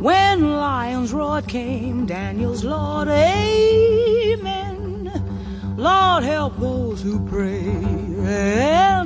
When lions roared came Daniel's Lord, amen. Lord help those who pray.